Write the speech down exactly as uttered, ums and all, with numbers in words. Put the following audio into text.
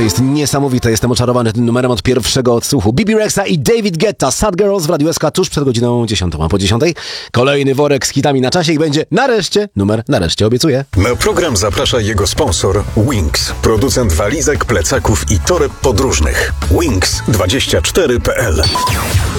to jest niesamowite. Jestem oczarowany tym numerem od pierwszego odsłuchu. Bibi Rexa i David Guetta, Sad Girls w Radiu S K tuż przed godziną dziesiątą. A po dziesiątej kolejny worek z hitami na czasie i będzie nareszcie numer, nareszcie obiecuję. Na program zaprasza jego sponsor Wings, producent walizek, plecaków i toreb podróżnych. Wings dwadzieścia cztery kropka p l